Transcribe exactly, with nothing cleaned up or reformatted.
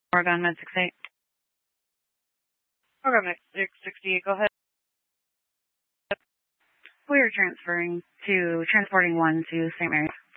Oregon Med sixty-eight. Oregon Med six sixty-eight, go ahead. We are transferring to, transporting one to Saint Mary's.